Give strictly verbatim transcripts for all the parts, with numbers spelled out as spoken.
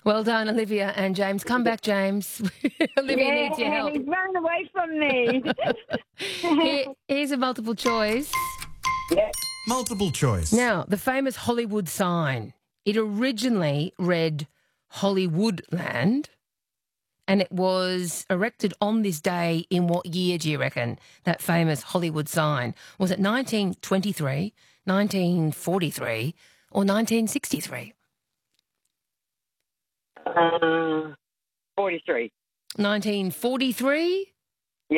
Well done, Olivia and James. Come back, James. Olivia yeah, needs your help. he's running away from me. Here, here's a multiple choice. Yeah. Multiple choice. Now, the famous Hollywood sign. It originally read Hollywoodland, and it was erected on this day in what year, do you reckon, that famous Hollywood sign? Was it nineteen twenty-three, nineteen forty-three, or nineteen sixty-three? Uh, forty-three. nineteen forty-three? Yeah.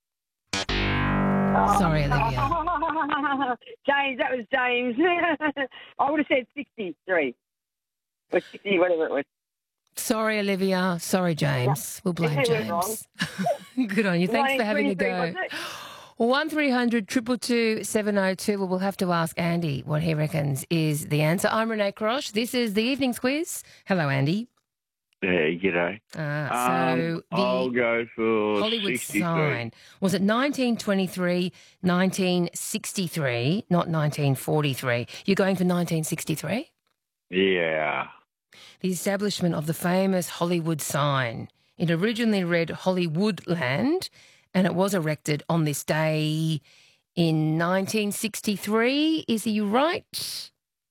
Sorry, Olivia. James, that was James. I would have said sixty-three. Or sixty, whatever it was. Sorry, Olivia. Sorry, James. We'll blame Yeah, we're James. Good on you. Thanks for having a go. One three hundred two two two seven oh two. Well, we'll have to ask Andy what he reckons is the answer. I'm Renee Crosh. This is the evening's quiz. Hello, Andy. Yeah, g'day. Ah, so um, I'll the go for Hollywood sixty-three. sign, was it nineteen twenty-three, nineteen sixty-three, not nineteen forty-three? You're going for nineteen sixty-three? Yeah. The establishment of the famous Hollywood sign. It originally read Hollywoodland, and it was erected on this day in nineteen sixty-three. Is he right?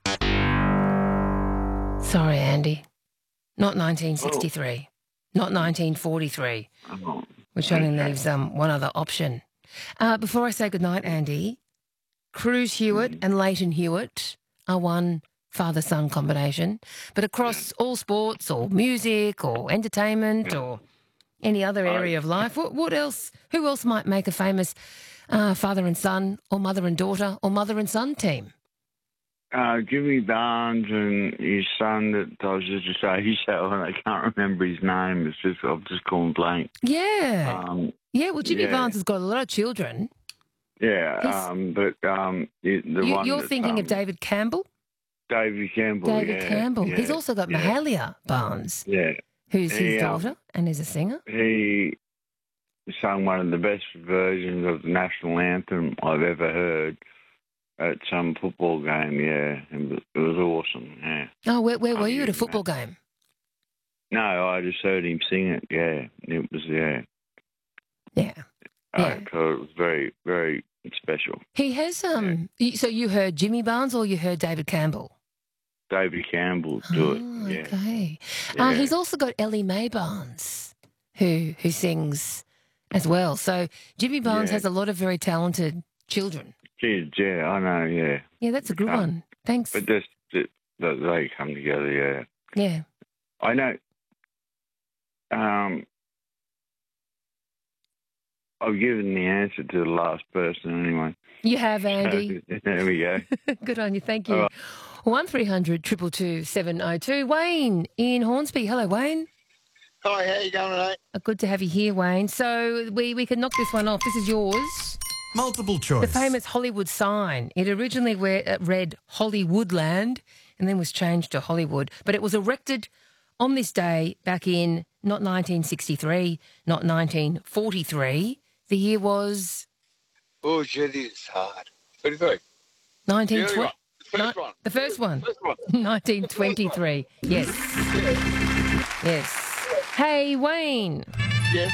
Sorry, Andy. Not nineteen sixty-three. Oh. Not nineteen forty-three, Oh, which only okay. leaves um, one other option. Uh, before I say goodnight, Andy, Cruz Hewitt Mm. and Leighton Hewitt are one father-son combination, but across all sports or music or entertainment or any other area of life, what, what else, who else might make a famous uh, father and son or mother and daughter or mother and son team? Uh, Jimmy Barnes and his son that I was just to say his and I can't remember his name. It's just I've just gone blank. Yeah. Um, yeah, well, Jimmy yeah. Barnes has got a lot of children. yeah, He's- um, but um, the the You, one you're that, thinking um, of David Campbell? David Campbell. David yeah, Campbell. Yeah, He's also got yeah, Mahalia Barnes, Yeah, who's his He, um, daughter and is a singer. he sung one of the best versions of the national anthem I've ever heard at some football game. Yeah, it was, it was awesome. Yeah. Oh, where, where were you at a yeah. football game? No, I just heard him sing it. Yeah, it was yeah. Yeah. Uh, Yeah. so it was very, very special. He has, um. y- so you heard Jimmy Barnes or you heard David Campbell? David Campbell do it. Oh, Yeah. okay. Yeah. Uh, he's also got Ellie Mae Barnes, who who sings as well. So Jimmy Barnes Yeah. has a lot of very talented children. Kids, yeah, I know, yeah. Yeah, that's a good Um, one. Thanks. But just that that they come together, yeah. Yeah. I know. Um, I've given the answer to the last person anyway. You have, Andy. There we go. Good on you. Thank you. All right. One three hundred two two two seven oh two. Wayne in Hornsby. Hello, Wayne. Hi, how you going today? Uh, Good to have you here, Wayne. So we, we can knock this one off. This is yours. Multiple choice. The famous Hollywood sign. It originally re- uh, read Hollywoodland and then was changed to Hollywood. But it was erected on this day back in not nineteen sixty-three, not nineteen forty-three. The year was Oh, shit, it's hard. thirty-three. nineteen The early twenty. one. The first one. The first one. First one. nineteen twenty-three. Yes. Yes. Hey, Wayne. Yes.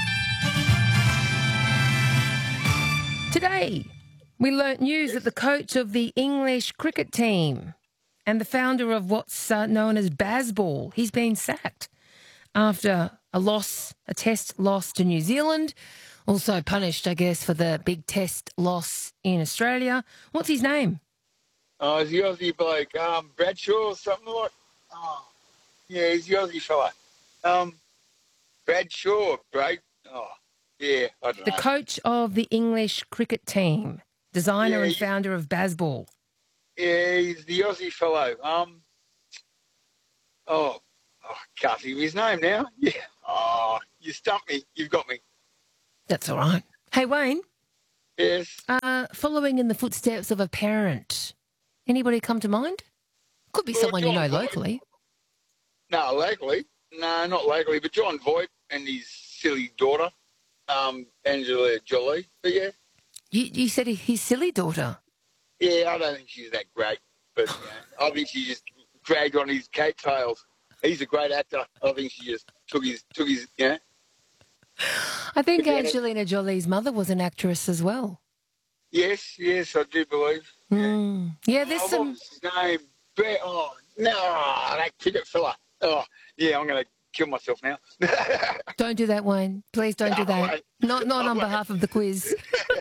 Today, we learnt news that the coach of the English cricket team and the founder of what's uh, known as Bazball, he's been sacked after a loss, a test loss to New Zealand, also punished, I guess, for the big test loss in Australia. What's his name? Oh, he's the Aussie bloke. Um, Bradshaw or something like. Oh, yeah, he's the Aussie fella. Um, Bradshaw, Brad. Oh, yeah, I don't The know. coach of the English cricket team, designer Yeah, and he- founder of Bazball. Yeah, he's the Aussie fellow. Um, oh, oh, I can't think of his name now. Yeah. Oh, you stumped me. You've got me. That's all right. Hey, Wayne, Yes. uh, following in the footsteps of a parent, anybody come to mind? Could be Well, someone you John know Voight. locally. No, locally. No, not locally, but John Voight and his silly daughter, um, Angela Jolie. But yeah, You, you said his silly daughter. yeah, I don't think she's that great, but you know, I think she just dragged on his coattails. he's a great actor. I think she just took his, took his, you know. I think Yeah. Angelina Jolie's mother was an actress as well. Yes, yes, I do believe. Mm. Yeah, there's Oh, some. what was his name? Be- Oh, no, that cricket fella. Oh, yeah, I'm going to kill myself now. Don't do that, Wayne. Please don't do No, that. wait. Not not No, on wait. behalf of the quiz.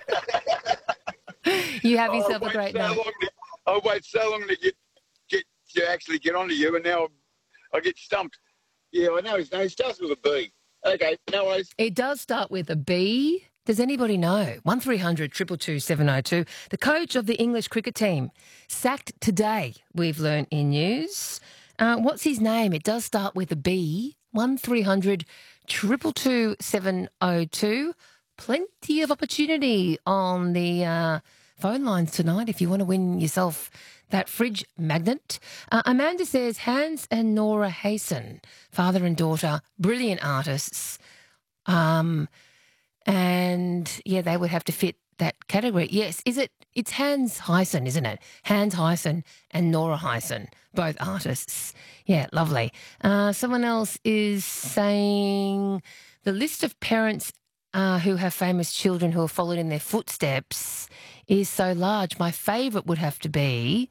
You have yourself I'll a wait great so night. long to, I'll wait so long to get, get to actually get onto you, and now I get stumped. Yeah, I know his name. It starts with a B. Okay, no worries. It does start with a B. Does anybody know? one three hundred two two two seven oh two. The coach of the English cricket team sacked today, we've learnt in news. Uh, what's his name? It does start with a B. one three hundred two two two seven oh two. Plenty of opportunity on the uh, phone lines tonight if you want to win yourself that fridge magnet. Uh, Amanda says Hans and Nora Hasten, father and daughter, brilliant artists. Um, and yeah, they would have to fit that category. Yes, is it? It's Hans Heisen, isn't it? Hans Heisen and Nora Heisen, both artists. Yeah, lovely. Uh, someone else is saying the list of parents uh, who have famous children who have followed in their footsteps is so large. My favourite would have to be,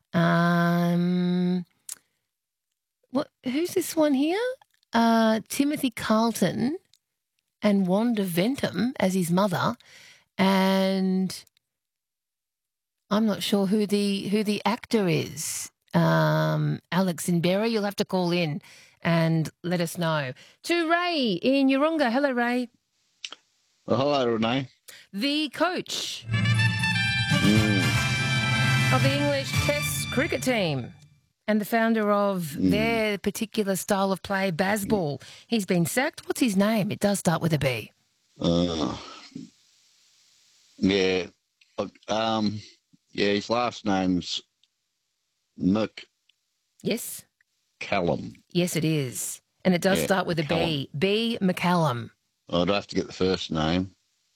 um, what? Who's this one here? Uh, Timothy Carlton and Wanda Ventham as his mother, and I'm not sure who the who the actor is. Um, Alex Inberry, you'll have to call in and let us know. To Ray in Urunga. Hello, Ray. Well, hello, Renee. The coach of the English Test cricket team and the founder of their particular style of play, Bazball. He's been sacked. What's his name? It does start with a B. Uh, yeah, look, um, yeah, his last name's McCallum. Yes? Yes, it is. And it does Yeah, start with a B. B. McCallum. I'd have to get the first name.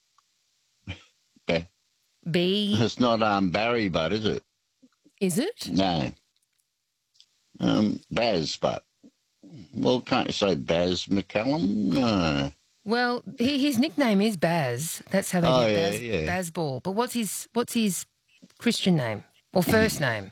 Ba- B. It's not um Barry, but is it? Is it? No. Um, Baz, but well, can't you say Baz McCallum? No. Well, he, his nickname is Baz. That's how they Oh, get yeah, Baz, yeah. Bazball. But what's his what's his Christian name or first name?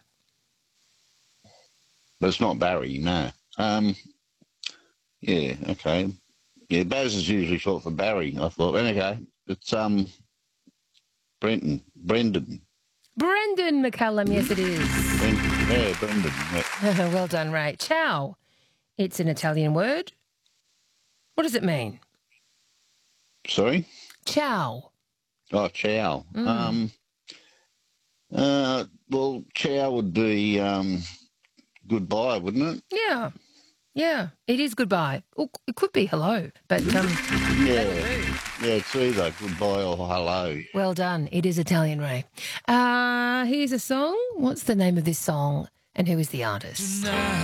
But it's not Barry, no. Um, yeah, okay. Yeah, Baz is usually short for Barry, I thought. Anyway, it's um, Brenton, Brendan. Brendan McCallum. Yes, it is. Bren- yeah, Brendan. Yeah. Well done, Ray. Ciao. It's an Italian word. What does it mean? Sorry? Ciao. Oh, chow. Mm. Um, uh, well, chow would be um, goodbye, wouldn't it? Yeah. Yeah. It is goodbye. Or it could be hello, but um, Yeah. that'll do. Yeah, it's either goodbye or hello. Well done. It is Italian, Ray. Uh, here's a song. What's the name of this song and who is the artist?